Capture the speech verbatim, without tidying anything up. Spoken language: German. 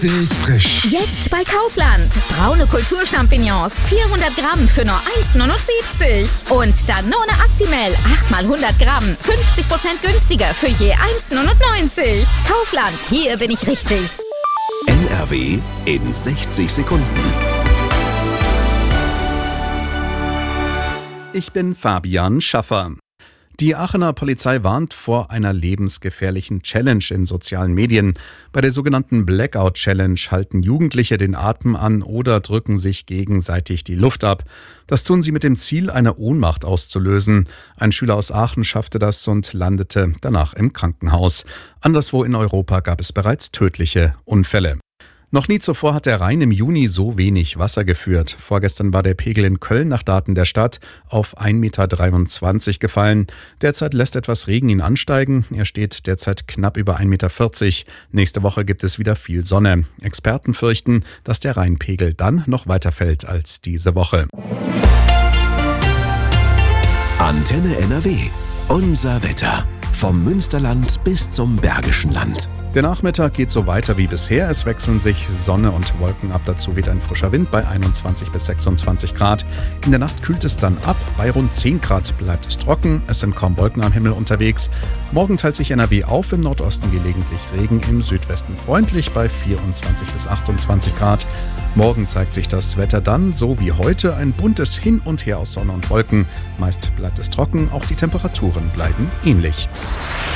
frisch. Jetzt bei Kaufland. Braune Kulturchampignons. vierhundert Gramm für nur eins Komma neunundsiebzig. Und Danone Actimel. acht mal hundert Gramm. fünfzig Prozent günstiger für je eins Komma neunundneunzig. Kaufland, hier bin ich richtig. N R W in sechzig Sekunden. Ich bin Fabian Schaffer. Die Aachener Polizei warnt vor einer lebensgefährlichen Challenge in sozialen Medien. Bei der sogenannten Blackout Challenge halten Jugendliche den Atem an oder drücken sich gegenseitig die Luft ab. Das tun sie mit dem Ziel, eine Ohnmacht auszulösen. Ein Schüler aus Aachen schaffte das und landete danach im Krankenhaus. Anderswo in Europa gab es bereits tödliche Unfälle. Noch nie zuvor hat der Rhein im Juni so wenig Wasser geführt. Vorgestern war der Pegel in Köln nach Daten der Stadt auf ein Meter dreiundzwanzig gefallen. Derzeit lässt etwas Regen ihn ansteigen. Er steht derzeit knapp über ein Meter vierzig. Nächste Woche gibt es wieder viel Sonne. Experten fürchten, dass der Rheinpegel dann noch weiter fällt als diese Woche. Antenne N R W. Unser Wetter. Vom Münsterland bis zum Bergischen Land. Der Nachmittag geht so weiter wie bisher. Es wechseln sich Sonne und Wolken ab. Dazu weht ein frischer Wind bei einundzwanzig bis sechsundzwanzig Grad. In der Nacht kühlt es dann ab. Bei rund zehn Grad bleibt es trocken. Es sind kaum Wolken am Himmel unterwegs. Morgen teilt sich N R W auf. Im Nordosten gelegentlich Regen, im Südwesten freundlich bei vierundzwanzig bis achtundzwanzig Grad. Morgen zeigt sich das Wetter dann, so wie heute, ein buntes Hin und Her aus Sonne und Wolken. Meist bleibt es trocken. Auch die Temperaturen bleiben ähnlich.